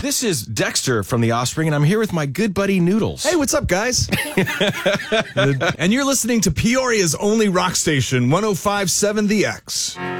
This is Dexter from The Offspring, and I'm here with my good buddy Noodles. Hey, what's up, guys? And you're listening to Peoria's only rock station, 105.7 The X.